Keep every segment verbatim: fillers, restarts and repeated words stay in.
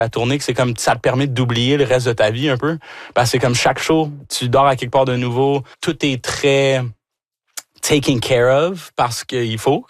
La tournée, que c'est comme ça te permet d'oublier le reste de ta vie un peu. Parce que c'est comme chaque show, tu dors à quelque part de nouveau. Tout est très taken care of parce qu'il faut.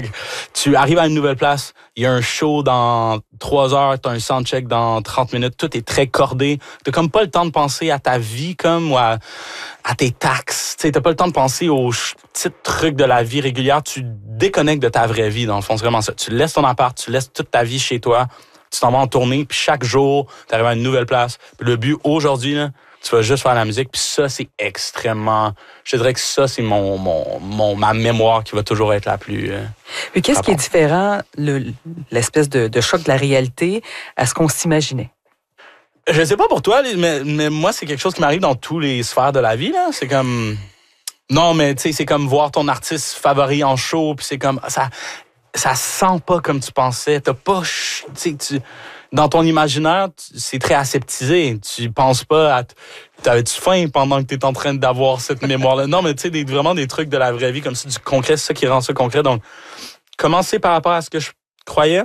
Tu arrives à une nouvelle place, il y a un show dans trois heures, tu as un soundcheck dans trente minutes, tout est très cordé. Tu n'as comme pas le temps de penser à ta vie comme ou à, à tes taxes. Tu n'as pas le temps de penser aux petits trucs de la vie régulière. Tu déconnectes de ta vraie vie, dans le fond. C'est vraiment ça. Tu laisses ton appart, tu laisses toute ta vie chez toi. Tu t'en vas en tournée, puis chaque jour, tu arrives à une nouvelle place. Puis le but, aujourd'hui, là, tu vas juste faire la musique, puis ça, c'est extrêmement... Je te dirais que ça, c'est mon, mon, mon, ma mémoire qui va toujours être la plus... Euh, mais qu'est-ce qui est différent, le, l'espèce de, de choc de la réalité, à ce qu'on s'imaginait? Je sais pas pour toi, mais, mais moi, c'est quelque chose qui m'arrive dans tous les sphères de la vie, là. C'est comme... Non, mais tu sais, c'est comme voir ton artiste favori en show, puis c'est comme... ça ça sent pas comme tu pensais. T'as pas... Tu sais, tu... Dans ton imaginaire, c'est très aseptisé. Tu penses pas à... T'avais-tu faim pendant que t'es en train d'avoir cette mémoire-là? Non, mais tu sais, vraiment des trucs de la vraie vie, comme ça, du concret, c'est ça qui rend ça concret. Donc, commencer par rapport à ce que je croyais,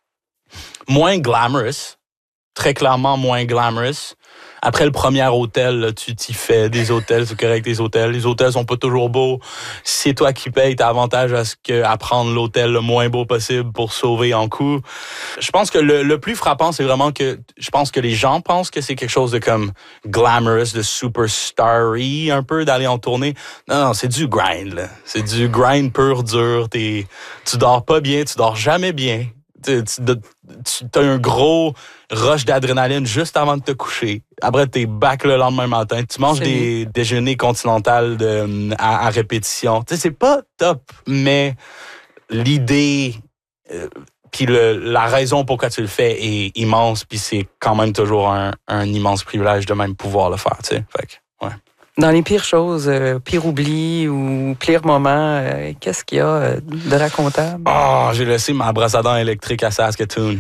moins glamorous, très clairement moins glamorous. Après le premier hôtel, là, tu t'y fais des hôtels, c'est correct, des hôtels. Les hôtels sont pas toujours beaux. Si c'est toi qui payes, t'as avantage à, ce que, à prendre l'hôtel le moins beau possible pour sauver en coût. Je pense que le, le plus frappant, c'est vraiment que je pense que les gens pensent que c'est quelque chose de comme glamorous, de superstar-y, un peu, d'aller en tournée. Non, non, c'est du grind, là. C'est du grind pur, dur. T'es, tu dors pas bien, tu dors jamais bien. Tu, tu, tu as un gros rush d'adrénaline juste avant de te coucher. Après, t'es back le lendemain matin. Tu manges c'est des bien. déjeuners continentales de, à, à répétition. Tu sais, c'est pas top, mais l'idée, euh, puis la raison pourquoi tu le fais est immense, puis c'est quand même toujours un, un immense privilège de même pouvoir le faire, tu sais. Fait que, ouais. Dans les pires choses, euh, pire oubli ou pire moment, euh, qu'est-ce qu'il y a euh, de racontable? Oh, j'ai laissé ma brosse à dents électrique à Saskatoon.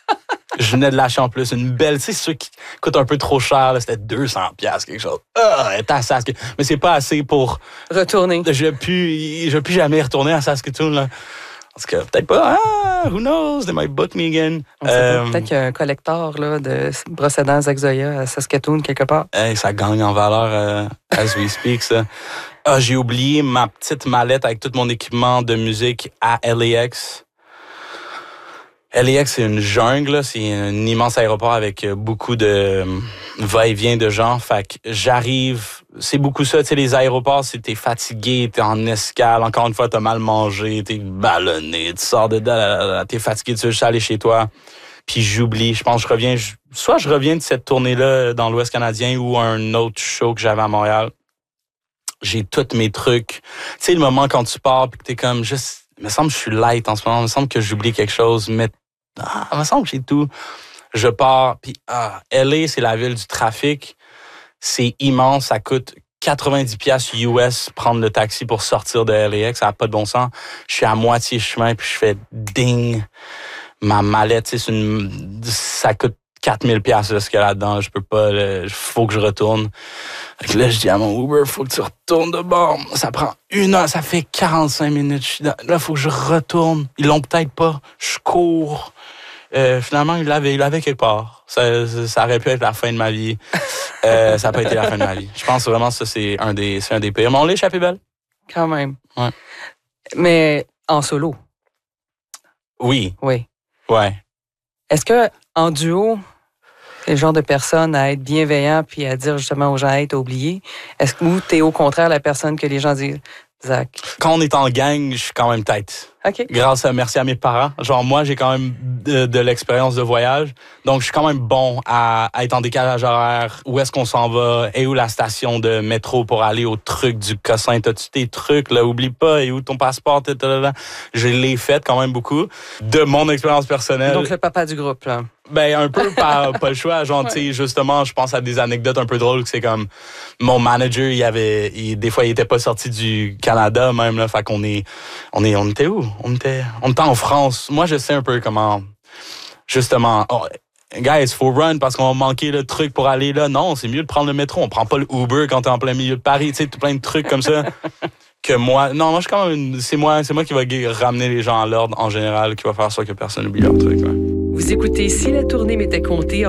Je venais de lâcher en plus une belle, tu sais, ceux qui coûtent un peu trop cher, là, c'était deux cents piastres, quelque chose. Ah, elle était à Saskatoon. Mais c'est pas assez pour... Retourner. Je ne vais plus jamais retourner à Saskatoon, là. Parce que peut-être pas, ah, who knows, they might book me again. Euh, peut-être qu'il y a un collector là, de brosses à dents Zaxoya à Saskatoon, quelque part. Hey, ça gagne en valeur euh, as we speak, ça. Ah, j'ai oublié ma petite mallette avec tout mon équipement de musique à L A X. L A X, c'est une jungle, là. C'est un immense aéroport avec beaucoup de va-et-vient de gens. Fait que j'arrive, c'est beaucoup ça, tu sais, les aéroports, c'est t'es fatigué, t'es en escale, encore une fois, t'as mal mangé, t'es ballonné, tu sors de là, t'es fatigué, tu veux juste aller chez toi. Puis j'oublie, je pense que je reviens, je, soit je reviens de cette tournée-là dans l'Ouest canadien ou un autre show que j'avais à Montréal. J'ai tous mes trucs. Tu sais, le moment quand tu pars, puis que t'es comme juste, il me semble que je suis light en ce moment, il me semble que j'oublie quelque chose, mais ah, il me semble que j'ai tout. Je pars, puis ah, L A, c'est la ville du trafic. C'est immense, ça coûte quatre-vingt-dix piastres U S prendre le taxi pour sortir de L A X, ça n'a pas de bon sens. Je suis à moitié chemin, puis je fais ding. Ma mallette, c'est une, ça coûte quatre mille piastres ce qu'il y a là-dedans. Je peux pas, il faut que je retourne. Fait que là, je dis à mon Uber, faut que tu retournes de bord. Ça prend une heure, ça fait quarante-cinq minutes. Je suis dans, là, faut que je retourne. Ils l'ont peut-être pas. Je cours. Euh, finalement, il l'avait, il l'avait quelque part. Ça, ça aurait pu être la fin de ma vie. Euh, ça n'a pas été la fin de ma vie. Je pense vraiment que ça, c'est un des, c'est un des pires. Mais on l'a échappé belle. Quand même. Ouais. Mais en solo. Oui. Oui. Ouais. Est-ce que en duo, c'est le genre de personne à être bienveillant puis à dire justement aux gens, hey, t'as oublié? Est-ce que ou t'es au contraire la personne que les gens disent, Zach? Quand on est en gang, je suis quand même tête. OK. Grâce à, merci à mes parents. Genre, moi, j'ai quand même de, de l'expérience de voyage. Donc, je suis quand même bon à, à être en décalage horaire. Où est-ce qu'on s'en va? Et où la station de métro pour aller au truc du Cossin? T'as-tu tes trucs, là? Oublie pas. Et où ton passeport? Je l'ai fait quand même beaucoup. De mon expérience personnelle. Donc, le papa du groupe, là. Ben, un peu par pas le choix. Genre, tu sais, justement, je pense à des anecdotes un peu drôles que c'est comme mon manager, il avait, il, des fois, il était pas sorti du Canada même, là. Fait qu'on est, on est, on était où? On était, on était en France. Moi, je sais un peu comment, justement, oh, guys, faut run parce qu'on va manquer le truc pour aller là. Non, c'est mieux de prendre le métro. On prend pas le Uber quand t'es en plein milieu de Paris. Tu sais, tout plein de trucs comme ça. Que moi, non, moi, je suis quand même, c'est moi, c'est moi qui va ramener les gens à l'ordre en général, qui va faire ça que personne n'oublie leur truc, ouais. Vous écoutez Si la tournée m'était comptée